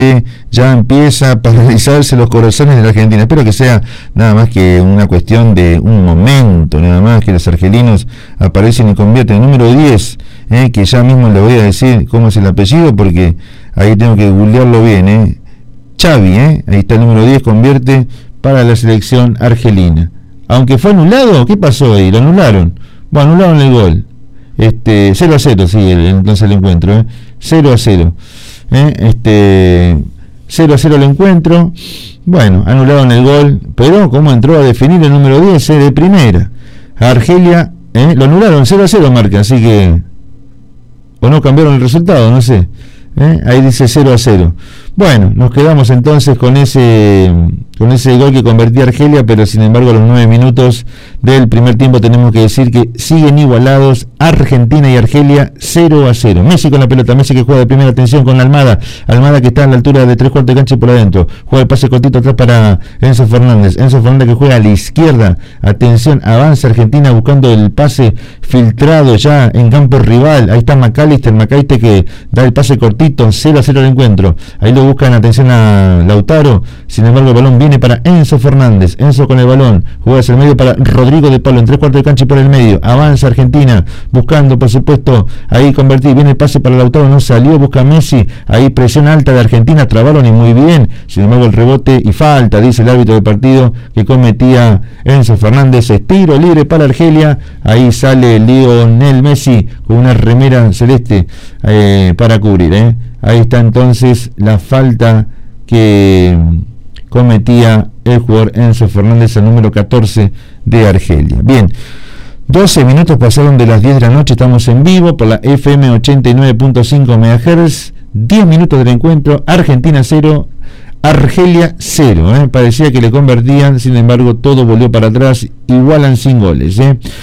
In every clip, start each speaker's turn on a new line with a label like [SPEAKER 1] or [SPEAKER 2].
[SPEAKER 1] ya empieza a paralizarse los corazones de la Argentina. Espero que sea nada más que una cuestión de un momento, nada más que los argelinos aparecen y convierten el número 10, que ya mismo le voy a decir cómo es el apellido, porque ahí tengo que googlearlo bien, Xavi, ahí está el número 10, convierte para la selección argelina. Aunque fue anulado, ¿qué pasó ahí? Lo anularon. Bueno, anularon el gol. 0-0, sí, entonces el encuentro, 0-0. 0-0 el encuentro. Bueno, anularon el gol, pero como entró a definir el número 10 de primera. Argelia, lo anularon, 0-0 marca, así que o no cambiaron el resultado, no sé. Ahí dice 0-0. Bueno, nos quedamos entonces con ese gol que convertía Argelia, pero sin embargo a los 9 minutos del primer tiempo tenemos que decir que siguen igualados Argentina y Argelia 0-0. Messi con la pelota, Messi que juega de primera atención con Almada que está a la altura de 3/4 de cancha y por adentro, juega el pase cortito atrás para Enzo Fernández que juega a la izquierda, atención, avanza Argentina buscando el pase filtrado ya en campo rival, ahí está McAllister que da el pase cortito, 0-0 el encuentro, ahí lo buscan, atención a Lautaro, sin embargo el balón viene para Enzo Fernández, Enzo con el balón, juega hacia el medio para Rodrigo de Pablo en 3/4 de cancha y por el medio, avanza Argentina, buscando por supuesto ahí convertir, viene el pase para Lautaro, no salió, busca Messi, ahí presión alta de Argentina, trabaron y muy bien, sin embargo el rebote y falta, dice el árbitro del partido que cometía Enzo Fernández, tiro libre para Argelia, ahí sale Lionel Messi con una remera celeste para cubrir, ahí está entonces la falta que cometía el jugador Enzo Fernández, el número 14 de Argelia. Bien, 12 minutos pasaron de las 10 de la noche, estamos en vivo por la FM 89.5 MHz, 10 minutos del encuentro, Argentina 0, Argelia 0, parecía que le convertían, sin embargo todo volvió para atrás, igualan sin goles,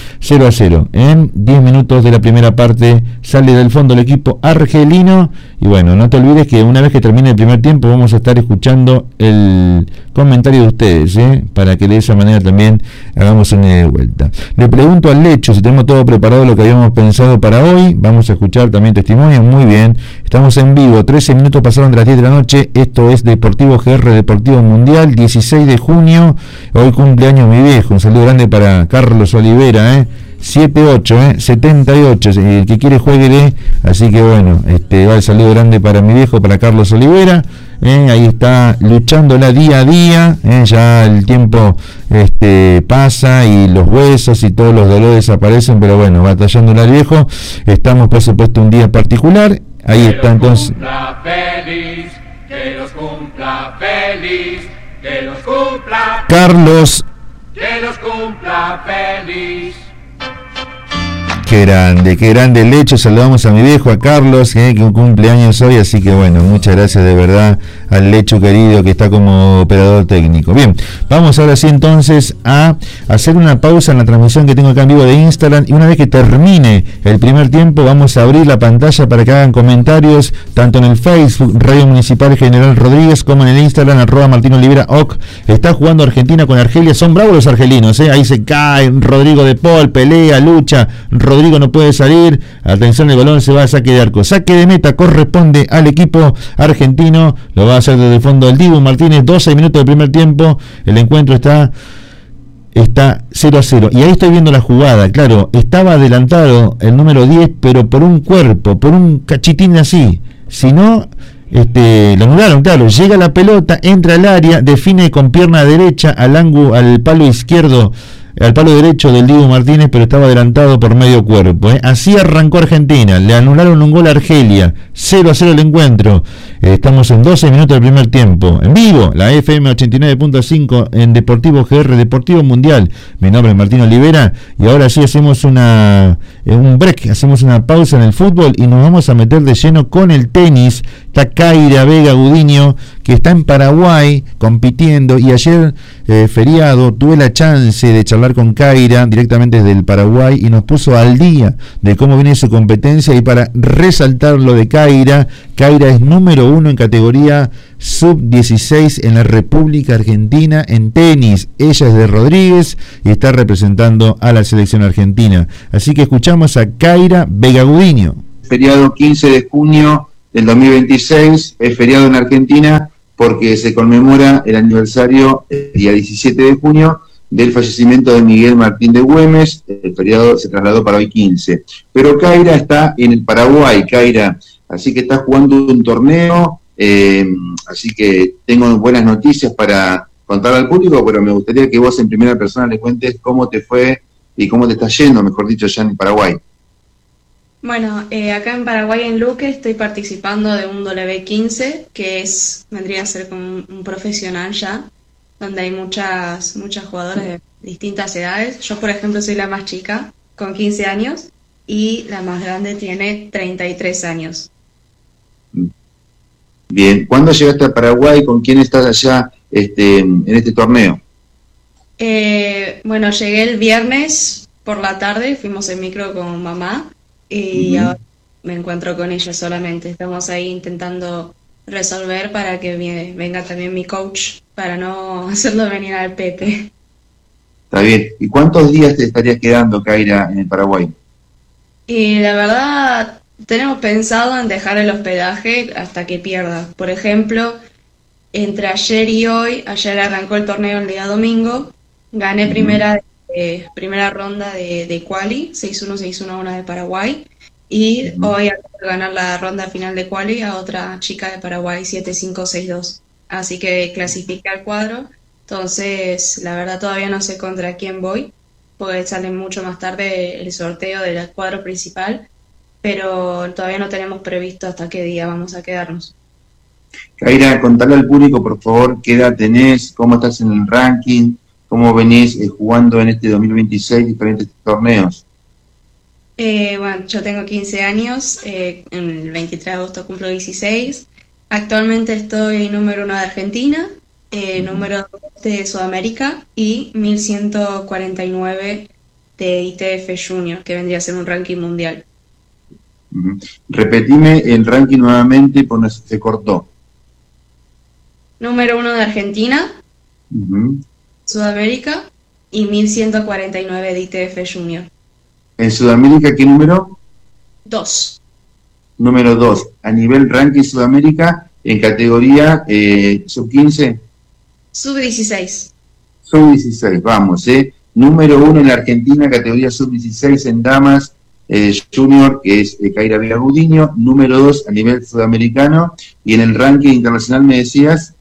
[SPEAKER 1] 0-0, en 10 minutos de la primera parte sale del fondo el equipo argelino, y bueno, no te olvides que una vez que termine el primer tiempo vamos a estar escuchando el comentario de ustedes, para que de esa manera también hagamos una de vuelta. Le pregunto al Lecho si tenemos todo preparado lo que habíamos pensado para hoy, vamos a escuchar también testimonios, muy bien, estamos en vivo, 13 minutos pasaron de las 10 de la noche, esto es Deportivo GR, Deportivo Mundial, 16 de junio, hoy cumpleaños mi viejo, un saludo grande para Carlos Olivera, 78, el que quiere jueguele, así que bueno, va el saludo grande para mi viejo, para Carlos Olivera, ahí está luchándola día a día, ya el tiempo pasa y los huesos y todos los dolores desaparecen, pero bueno, batallándola al viejo, estamos por supuesto un día particular, ahí está entonces. Que los cumpla feliz, que los cumpla Carlos, que los cumpla feliz. Qué grande el Lecho, saludamos a mi viejo, a Carlos, que cumple años hoy, así que bueno, muchas gracias de verdad al Lecho querido que está como operador técnico. Bien, vamos ahora sí entonces a hacer una pausa en la transmisión que tengo acá en vivo de Instagram, y una vez que termine el primer tiempo vamos a abrir la pantalla para que hagan comentarios, tanto en el Facebook, Radio Municipal General Rodríguez, como en el Instagram, @MartinOliveraOc. Está jugando Argentina con Argelia, son bravos los argelinos, ahí se caen, Rodrigo de Paul, pelea, lucha, Rodrigo no puede salir, atención, el balón se va a saque de arco, saque de meta corresponde al equipo argentino, lo va a hacer desde el fondo el Dibu Martínez, 12 minutos del primer tiempo, el encuentro está 0-0, y ahí estoy viendo la jugada, claro, estaba adelantado el número 10, pero por un cuerpo, por un cachitín así, si no, lo anularon, claro, llega la pelota, entra al área, define con pierna derecha al palo izquierdo, al palo derecho del Dibu Martínez, pero estaba adelantado por medio cuerpo. Así arrancó Argentina, le anularon un gol a Argelia, 0-0 el encuentro. Estamos en 12 minutos del primer tiempo, en vivo, la FM 89.5 en Deportivo GR, Deportivo Mundial. Mi nombre es Martín Olivera, y ahora sí hacemos un break, hacemos una pausa en el fútbol y nos vamos a meter de lleno con el tenis. Está Kaira Vega Gudiño, que está en Paraguay compitiendo, y ayer feriado tuve la chance de charlar con Kaira directamente desde el Paraguay y nos puso al día de cómo viene su competencia. Y para resaltar lo de Kaira es número 1 en categoría sub-16 en la República Argentina en tenis. Ella es de Rodríguez y está representando a la selección argentina, así que escuchamos a Kaira Vega Gudiño.
[SPEAKER 2] Feriado 15 de junio del 2026, es feriado en Argentina porque se conmemora el aniversario, el día 17 de junio, del fallecimiento de Miguel Martín de Güemes. El feriado se trasladó para hoy 15. Pero Kaira está en el Paraguay, Kaira, así que está jugando un torneo, así que tengo buenas noticias para contar al público, pero me gustaría que vos en primera persona le cuentes cómo te fue y cómo te está yendo, mejor dicho, ya en Paraguay.
[SPEAKER 3] Bueno, acá en Paraguay, en Luque, estoy participando de un W15, que vendría a ser como un profesional ya, donde hay muchas jugadoras de distintas edades. Yo, por ejemplo, soy la más chica, con 15 años, y la más grande tiene 33 años.
[SPEAKER 2] Bien, ¿cuándo llegaste a Paraguay? ¿Con quién estás allá en este torneo?
[SPEAKER 3] Bueno, llegué el viernes por la tarde, fuimos en micro con mamá y ahora me encuentro con ella solamente. Estamos ahí intentando resolver para que venga también mi coach, para no hacerlo venir al Pepe.
[SPEAKER 2] Está bien. ¿Y cuántos días te estarías quedando, Kaira, en el Paraguay?
[SPEAKER 3] Y la verdad, tenemos pensado en dejar el hospedaje hasta que pierda. Por ejemplo, entre ayer y hoy, ayer arrancó el torneo el día domingo, gané primera ronda de quali, 6-1, 6-1 a una de Paraguay, y hoy acabo de ganar la ronda final de quali a otra chica de Paraguay, 7-5, 6-2. Así que clasifiqué al cuadro, entonces la verdad todavía no sé contra quién voy, porque sale mucho más tarde el sorteo del cuadro principal, pero todavía no tenemos previsto hasta qué día vamos a quedarnos.
[SPEAKER 2] Kaira, contale al público, por favor, qué edad tenés, cómo estás en el ranking, cómo venís jugando en este 2026 diferentes torneos.
[SPEAKER 3] Bueno, yo tengo 15 años, en el 23 de agosto cumplo 16. Actualmente estoy número 1 de Argentina, número 2 de Sudamérica y 1149 de ITF Junior, que vendría a ser un ranking mundial.
[SPEAKER 2] Repetime el ranking nuevamente porque se cortó.
[SPEAKER 3] Número 1 de Argentina, Sudamérica y 1149 de ITF Junior.
[SPEAKER 2] ¿En Sudamérica qué número?
[SPEAKER 3] 2.
[SPEAKER 2] Número 2. A nivel ranking Sudamérica, en categoría sub-15.
[SPEAKER 3] Sub-16.
[SPEAKER 2] Sub-16, vamos, Número 1 en la Argentina, categoría sub-16 en damas, junior, que es Kaira Villagudiño. Número 2 a nivel sudamericano. Y en el ranking internacional me decías...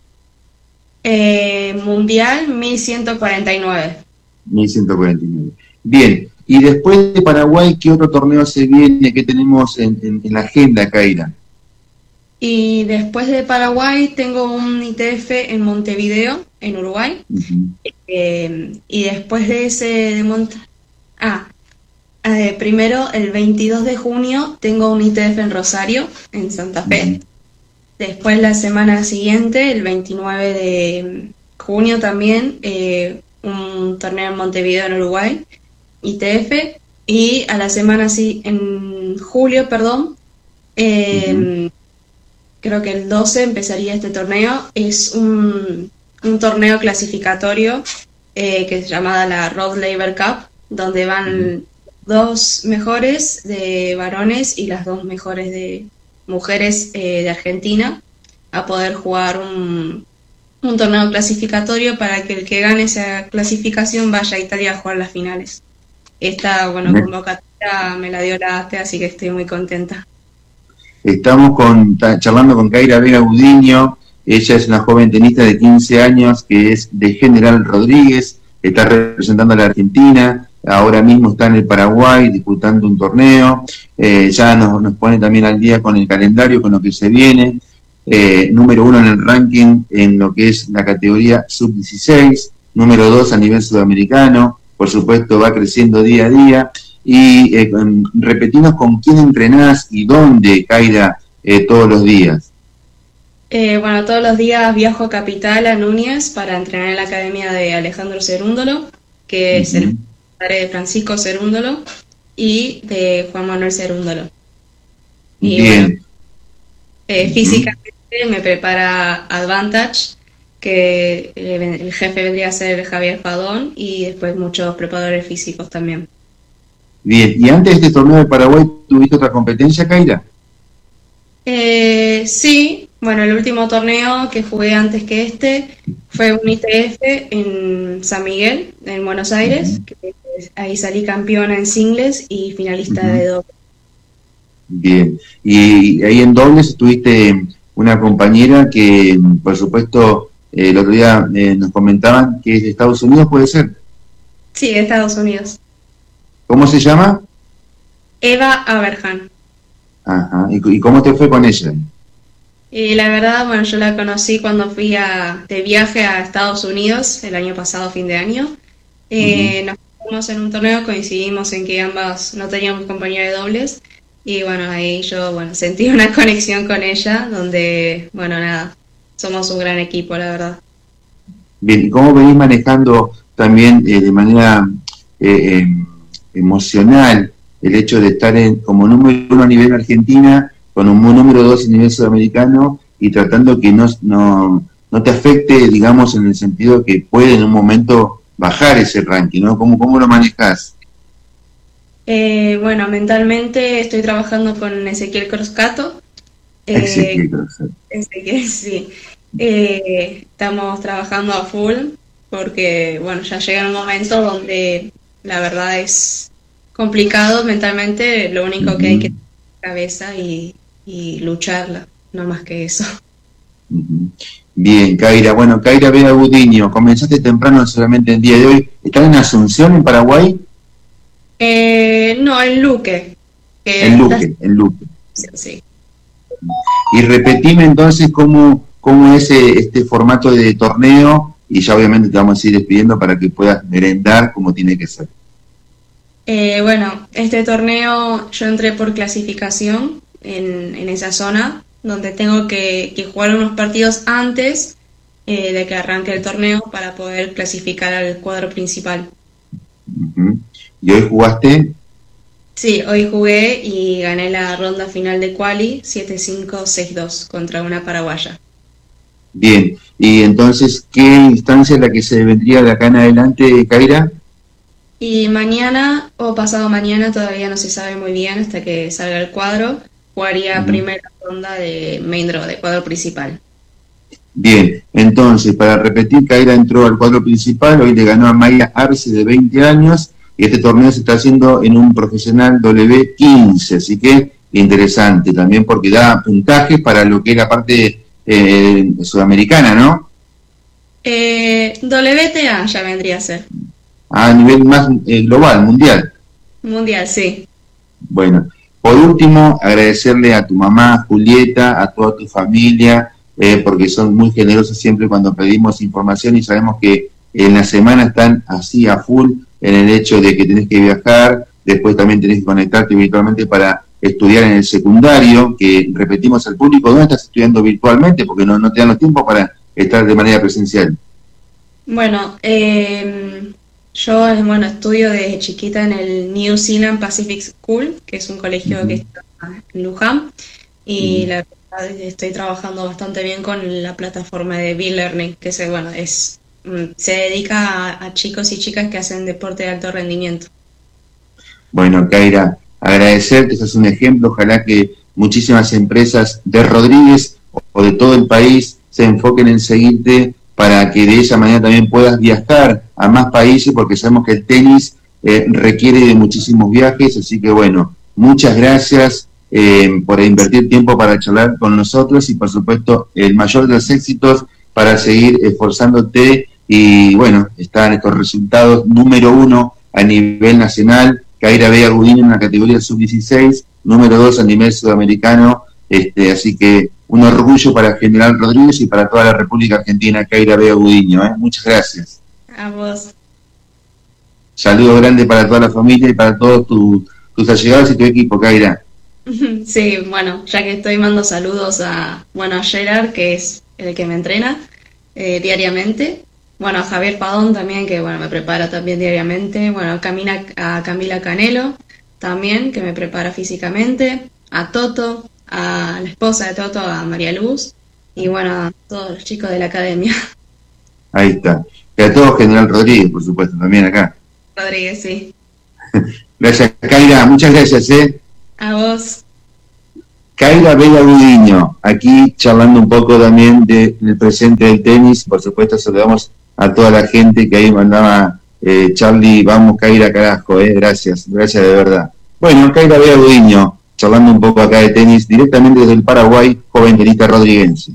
[SPEAKER 3] Mundial 1149.
[SPEAKER 2] 1149. Bien, y después de Paraguay, ¿qué otro torneo se viene? ¿Qué tenemos en la agenda, Kaira?
[SPEAKER 3] Y después de Paraguay tengo un ITF en Montevideo, en Uruguay. Y después de ese primero el 22 de junio tengo un ITF en Rosario, en Santa Fe. Después la semana siguiente, el 29 de junio también, un torneo en Montevideo, en Uruguay, ITF. Y a la semana en julio, perdón, creo que el 12 empezaría este torneo. Es un torneo clasificatorio que es llamada la Road Labor Cup, donde van 2 mejores de varones y las 2 mejores de mujeres de Argentina a poder jugar un torneo clasificatorio para que el que gane esa clasificación vaya a Italia a jugar las finales. Esta convocatoria me la dio la AFE, así que estoy muy contenta.
[SPEAKER 2] Estamos charlando con Kaira Villagudiño. Ella es una joven tenista de 15 años que es de General Rodríguez, está representando a la Argentina. Ahora mismo está en el Paraguay disputando un torneo, ya nos pone también al día con el calendario, con lo que se viene. Número 1 en el ranking en lo que es la categoría sub-16, número 2 a nivel sudamericano, por supuesto va creciendo día a día. Y repetimos con quién entrenás y dónde, Kaira, todos los días.
[SPEAKER 3] Bueno, todos los días viajo a Capital, a Núñez, para entrenar en la academia de Alejandro Cerúndolo, que es el padre de Francisco Cerúndolo y de Juan Manuel Cerúndolo. Y
[SPEAKER 2] bien.
[SPEAKER 3] Bueno, físicamente me prepara Advantage, que el jefe vendría a ser Javier Padón, y después muchos preparadores físicos también.
[SPEAKER 2] Bien, ¿y antes de este torneo de Paraguay tuviste otra competencia, Kaira?
[SPEAKER 3] Sí, bueno, el último torneo que jugué antes que este fue un ITF en San Miguel, en Buenos Aires,
[SPEAKER 2] Ujú,
[SPEAKER 3] que ahí salí campeona en singles y finalista
[SPEAKER 2] ujú.
[SPEAKER 3] de doble.
[SPEAKER 2] Bien. Y ahí en dobles tuviste una compañera que, por supuesto, el otro día nos comentaban que es de Estados Unidos, ¿puede ser?
[SPEAKER 3] Sí, de Estados Unidos.
[SPEAKER 2] ¿Cómo se llama?
[SPEAKER 3] Eva Aberhan.
[SPEAKER 2] Ajá. ¿Y cómo te fue con ella?
[SPEAKER 3] Y la verdad, bueno, yo la conocí cuando fui de viaje a Estados Unidos el año pasado, fin de año.
[SPEAKER 2] Ujú.
[SPEAKER 3] Nos fuimos en un torneo, coincidimos en que ambas no teníamos compañía de dobles. Y bueno, ahí yo, bueno, sentí una conexión con ella, donde, bueno, nada, somos un gran equipo, la verdad.
[SPEAKER 2] Bien, ¿y cómo venís manejando también de manera eh, eh, emocional el hecho de estar como número uno a nivel Argentina, con un número dos a nivel sudamericano y tratando que no te afecte, digamos, en el sentido que puede en un momento bajar ese ranking, ¿no? ¿Cómo lo manejas?
[SPEAKER 3] Bueno, mentalmente estoy trabajando con Ezequiel Croscato. Eh,
[SPEAKER 2] Ezequiel, Cruzat.
[SPEAKER 3] Ezequiel, sí. Estamos trabajando a full porque, bueno, ya llega un momento donde la verdad es complicado mentalmente, lo único que hay que
[SPEAKER 2] Ujú,
[SPEAKER 3] tener cabeza y lucharla, no más que eso.
[SPEAKER 2] ujú. Bien, Kaira. Bueno, Kaira Vega Gudiño, comenzaste temprano solamente el día de hoy. ¿Estás en Asunción, en Paraguay?
[SPEAKER 3] No, en Luque, que
[SPEAKER 2] En
[SPEAKER 3] está...
[SPEAKER 2] Luque, en Luque.
[SPEAKER 3] Sí.
[SPEAKER 2] Y repetime entonces cómo es este formato de torneo y ya obviamente te vamos a ir despidiendo para que puedas merendar como tiene que ser.
[SPEAKER 3] Bueno, este torneo yo entré por clasificación en esa zona, donde tengo que jugar unos partidos antes de que arranque el torneo para poder clasificar al cuadro principal.
[SPEAKER 2] Ujú. Y hoy jugaste,
[SPEAKER 3] Sí, hoy jugué y gané la ronda final de quali 7-5-6-2 contra una paraguaya.
[SPEAKER 2] bien. Y entonces, ¿qué instancia es la que se vendría de acá en adelante, Kaira?
[SPEAKER 3] Y mañana o pasado mañana, todavía no se sabe muy bien hasta que salga el cuadro, jugaría
[SPEAKER 2] Ujú.
[SPEAKER 3] primera ronda de main draw, de cuadro principal.
[SPEAKER 2] Bien, entonces, para repetir, Kaira entró al cuadro principal, hoy le ganó a Maya Arce de 20 años, y este torneo se está haciendo en un profesional W15, así que interesante también porque da puntajes para lo que es la parte sudamericana, ¿no?
[SPEAKER 3] WTA ya vendría a ser.
[SPEAKER 2] A nivel más global, mundial.
[SPEAKER 3] Mundial, sí.
[SPEAKER 2] Bueno, por último, agradecerle a tu mamá, Julieta, a toda tu familia, porque son muy generosos siempre cuando pedimos información y sabemos que en la semana están así a full en el hecho de que tenés que viajar, después también tenés que conectarte virtualmente para estudiar en el secundario, que repetimos al público, ¿dónde estás estudiando virtualmente? Porque no te dan los tiempos para estar de manera presencial.
[SPEAKER 3] Bueno, yo bueno, estudio desde chiquita en el New Zealand Pacific School, que es un colegio que
[SPEAKER 2] Ujú,
[SPEAKER 3] está en Luján, y
[SPEAKER 2] ujú.
[SPEAKER 3] la verdad estoy trabajando bastante bien con la plataforma de B-Learning, que bueno, se dedica a chicos y chicas que hacen deporte de alto rendimiento.
[SPEAKER 2] Bueno, Kaira, agradecerte, ese es un ejemplo, ojalá que muchísimas empresas de Rodríguez o de todo el país se enfoquen en seguirte para que de esa manera también puedas viajar a más países, porque sabemos que el tenis requiere de muchísimos viajes, así que bueno, muchas gracias por invertir tiempo para charlar con nosotros y por supuesto el mayor de los éxitos para seguir esforzándote y bueno, están estos resultados número uno a nivel nacional. Kaira Vega Gudín en la categoría sub-16, número 2 a nivel sudamericano, así que un orgullo para General Rodríguez y para toda la República Argentina, Kaira Vega Gudiño, muchas gracias.
[SPEAKER 3] A vos.
[SPEAKER 2] Saludo grande para toda la familia y para todos tus allegados y tu equipo, Kaira.
[SPEAKER 3] Sí, bueno, ya que estoy, mando saludos bueno, a Gerard, que es el que me entrena diariamente. Bueno, a Javier Padón también, que bueno, me prepara también diariamente. Bueno, a Camila Canelo también, que me prepara físicamente. A Toto, a la esposa de Toto, a María Luz. Y bueno, a todos los chicos de la academia.
[SPEAKER 2] Ahí está. Y a todos General Rodríguez, por supuesto, también acá.
[SPEAKER 3] Rodríguez, sí.
[SPEAKER 2] Gracias, Kaira, muchas gracias,
[SPEAKER 3] A vos.
[SPEAKER 2] Kaira Vega Gudiño, aquí charlando un poco también del presente del tenis. Por supuesto, saludamos a toda la gente que ahí mandaba, Charlie, vamos Kaira, carajo, gracias de verdad. Bueno, Kaira Vega Gudiño, charlando un poco acá de tenis, directamente desde el Paraguay, joven tenista rodriguense.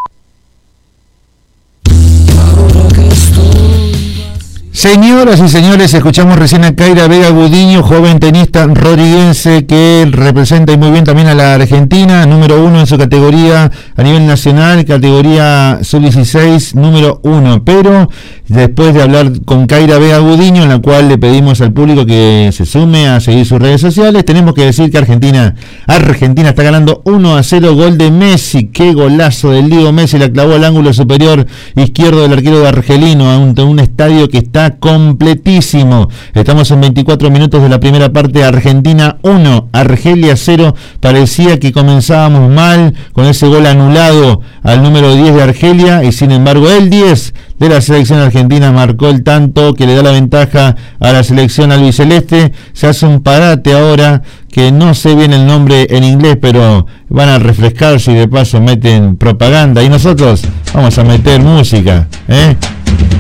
[SPEAKER 1] Señoras y señores, escuchamos recién a Kaira Vega Gudiño, joven tenista rodriguense que representa y muy bien también a la Argentina, número 1 en su categoría a nivel nacional, categoría sub-16, número 1. Pero después de hablar con Kaira Vega Gudiño, en la cual le pedimos al público que se sume a seguir sus redes sociales, tenemos que decir que Argentina está ganando 1-0, gol de Messi. Qué golazo del Diego Messi, la clavó al ángulo superior izquierdo del arquero de Argelino, a un estadio que está completísimo. Estamos en 24 minutos de la primera parte. Argentina 1, Argelia 0. Parecía que comenzábamos mal con ese gol anulado al número 10 de Argelia, y sin embargo el 10 de la selección argentina marcó el tanto que le da la ventaja a la selección albiceleste. Se hace un parate ahora, que no sé bien el nombre en inglés, pero van a refrescarse y de paso meten propaganda, y nosotros vamos a meter música,